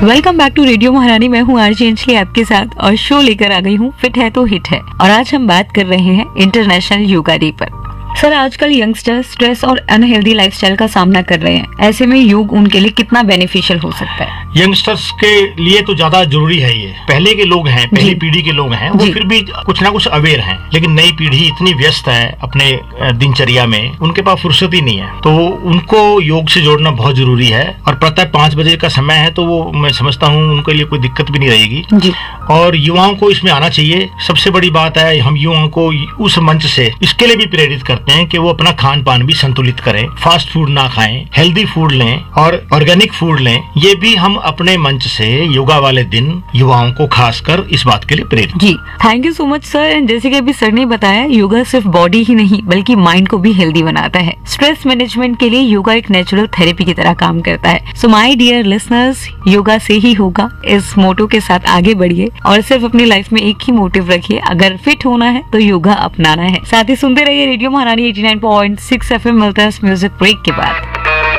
Welcome back to radio महारानी। मैं हूँ आरजे अंजलि आपके साथ और शो लेकर आ गई हूँ फिट है तो हिट है। और आज हम बात कर रहे हैं इंटरनेशनल योगा डे पर। सर, आजकल यंगस्टर स्ट्रेस और अनहेल्दी लाइफस्टाइल का सामना कर रहे हैं, ऐसे में योग उनके लिए कितना बेनिफिशियल हो सकता है? यंगस्टर्स के लिए तो ज्यादा जरूरी है ये। पहले के लोग हैं, पहली पीढ़ी के लोग हैं, वो फिर भी कुछ ना कुछ अवेयर हैं, लेकिन नई पीढ़ी इतनी व्यस्त है अपने दिनचर्या में, उनके पास फुर्सत ही नहीं है। तो उनको योग से जोड़ना बहुत जरूरी है। और प्रातः 5 बजे का समय है, तो वो मैं समझता हूँ उनके लिए कोई दिक्कत भी नहीं रहेगी। और युवाओं को इसमें आना चाहिए। सबसे बड़ी बात है, हम युवाओं को उस मंच से इसके लिए भी प्रेरित करते हैं कि वो अपना खान पान भी संतुलित करें, फास्ट फूड ना खाएं, हेल्दी फूड लें और ऑर्गेनिक फूड लें। ये भी हम अपने मंच से योगा वाले दिन युवाओं को खासकर इस बात के लिए प्रेरित। जी, thank you so much sir. जैसे कि अभी सर ने बताया, योगा सिर्फ बॉडी ही नहीं बल्कि माइंड को भी हेल्दी बनाता है। स्ट्रेस मैनेजमेंट के लिए योगा एक नेचुरल थेरेपी की तरह काम करता है। So my dear listeners, yoga से ही होगा, इस मोटो के साथ आगे बढ़िए और सिर्फ अपनी लाइफ में एक ही मोटिव रखिए, अगर फिट होना है तो योगा अपनाना है। साथ ही सुनते रहिए रेडियो महारानी 89.6 FM। मिलता है इस म्यूजिक ब्रेक के बाद।